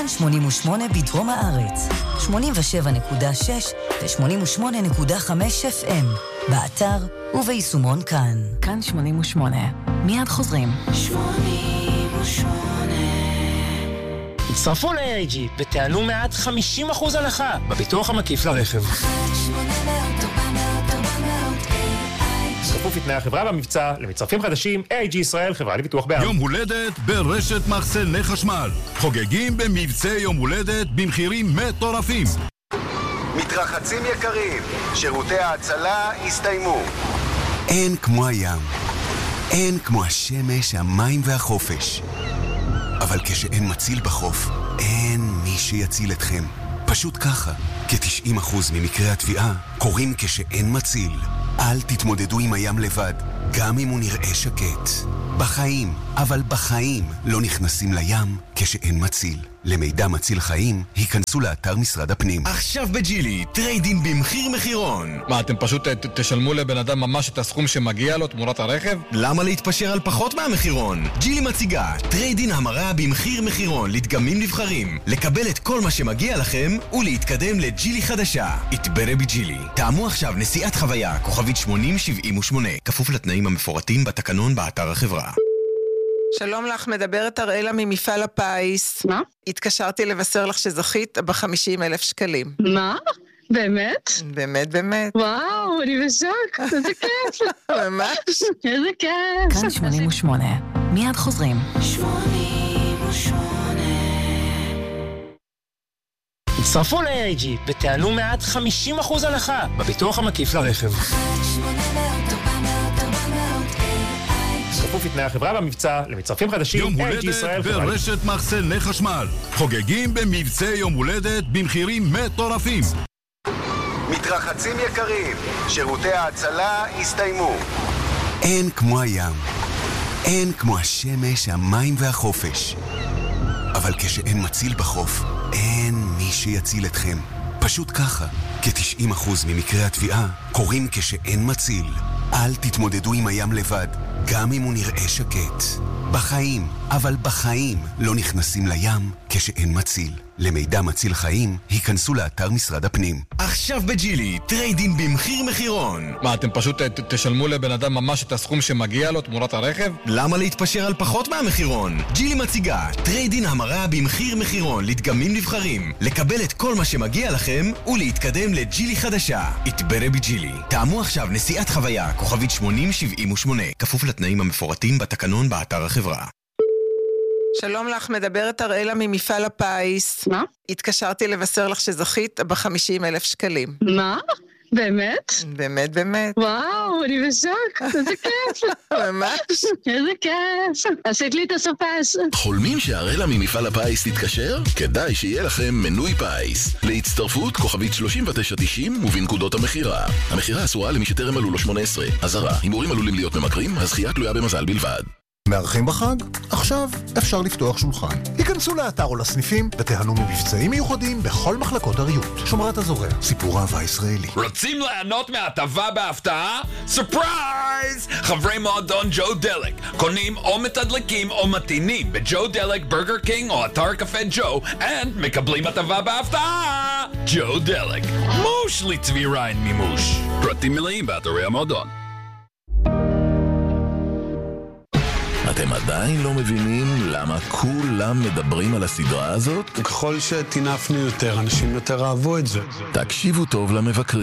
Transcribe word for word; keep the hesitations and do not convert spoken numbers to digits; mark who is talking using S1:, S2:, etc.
S1: כאן שמונים ושמונה בדרום הארץ, שמונים ושבע נקודה שש ו-שמונים ושמונה נקודה חמש אף אם, באתר וביישומון כאן. כאן שמונים ושמונה. מיד חוזרים. שמונים ושמונה.
S2: הצטרפו ל-איי איי ג'י ותעלו מעט חמישים אחוז הנחה בביטוח המקיף לרכב. כפוף לתנאי החברה במבצע, למצטרפים חדשים, איי איי ג'י ישראל, חברה לביטוח בע"מ.
S3: יום הולדת ברשת מחסני חשמל. חוגגים במבצעי יום הולדת במחירים מטורפים.
S4: מתרחצים יקרים, שירותי ההצלה הסתיימו.
S5: אין כמו הים, אין כמו השמש, המים והחופש. אבל כשאין מציל בחוף, אין מי שיציל אתכם. פשוט ככה, כ-תשעים אחוז ממקרי התביעה קורים כשאין מציל. אל תתמודדו עם הים לבד, גם אם הוא נראה שקט. בחיים, אבל בחיים לא נכנסים לים כשאין מציל. למידע מציל חיים, היכנסו לאתר משרד הפנים.
S6: עכשיו בג'ילי, טריידין במחיר מחירון.
S7: מה, אתם פשוט ת, תשלמו לבן אדם ממש את הסכום שמגיע לו תמורת הרכב?
S6: למה להתפשר על פחות מהמחירון? ג'ילי מציגה טריידין המרה במחיר מחירון לדגמים נבחרים, לקבל את כל מה שמגיע לכם ולהתקדם לג'ילי חדשה. התברא בג'ילי. טעמו עכשיו נסיעת חוויה, כוכבית שמונים שבעים ושמונה, כפוף לתנאים המפורטים בתקנון באתר החברה.
S8: שלום לך, מדברת אראלה ממפעל הפיס.
S9: מה?
S8: התקשרתי לבשר לך שזכית ב-חמישים אלף שקלים.
S9: מה? באמת?
S8: באמת, באמת.
S9: וואו, אני בשוק. איזה כיף.
S8: ממש.
S9: איזה כיף.
S1: כאן שמונים ושמונה. מיד חוזרים. שמונים ושמונה.
S2: הצטרפו ל-איי איי ג'י ותעלו מעט חמישים אחוז הנחה בביטוח המקיף לרכב. כפוף לתנאי החברה במבצע, למצטרפים חדשים,
S3: יום
S2: איי איי ג'י ישראל,
S3: הולדת
S2: חברה.
S3: ברשת מחסני חשמל. חוגגים במבצעי יום הולדת במחירים מטורפים.
S4: מתרחצים יקרים, שירותי ההצלה הסתיימו.
S5: אין כמו הים, אין כמו השמש, המים והחופש. אבל כשאין מציל בחוף, אין מי שיציל אתכם. פשוט ככה, כ-תשעים אחוז ממקרי התביעה קורים כשאין מציל. אל תתמודדו עם הים לבד, גם אם הוא נראה שקט. בחיים, אבל בחיים לא נכנסים לים כשאין מציל. למידע מציל חיים, היכנסו לאתר משרד הפנים.
S6: עכשיו בג'ילי, טריידין במחיר מחירון.
S7: מה, אתם פשוט ת, תשלמו לבן אדם ממש את הסכום שמגיע לו תמורת הרכב?
S6: למה להתפשר על פחות מהמחירון? ג'ילי מציגה טריידין המרה במחיר מחירון לדגמים נבחרים, לקבל את כל מה שמגיע לכם ולהתקדם לג'ילי חדשה. התברא בג'ילי. טעמו עכשיו נסיעת חוויה, כוכבית שמונים שבעים ושמונה, כפוף לתנאים המפורטים בתקנון באתר החברה.
S8: שלום לך, מדברת אראלה ממפעל הפיס.
S9: מה?
S8: התקשרתי לבשר לך שזכית ב-חמישים אלף שקלים.
S9: מה? באמת?
S8: באמת, באמת.
S9: וואו, אני בשוק. איזה כיף.
S8: ממש.
S9: איזה כיף. עשית לי את הסופש.
S10: חולמים שהראלה ממפעל הפיס תתקשר? כדאי שיהיה לכם מנוי פיס. להצטרפות כוכבית שלושים ותשע תשעים ובנקודות המחירה. המחירה אסורה למי שטרם מלאו לו שמונה עשרה. אזהרה, הימורים עלולים להיות ממכרים, הזכייה תלויה במזל בלבד.
S11: מארחים בחג? עכשיו אפשר לפתוח שולחן. היכנסו לאתר או לסניפים ותיהנו ממבצעים מיוחדים בכל מחלקות הריהוט. שומרת הזורע, סיפור אהבה ישראלי.
S12: רוצים ליהנות מהטבה בהפתעה? סופרייז! חברי מועדון ג'ו דלק קונים או מתדלקים או מתינים בג'ו דלק, ברגר קינג או אתר קפה ג'ו and מקבלים הטבה בהפתעה! ג'ו דלק, מושלי צבירה אין מימוש. פרטים מלאים באתרי המועדון.
S10: אתם עדיין לא מבינים למה כולם מדברים על הסדרה הזאת?
S13: ככל שתינפנו יותר, אנשים יותר אהבו את זה.
S10: תקשיבו טוב למבקרים.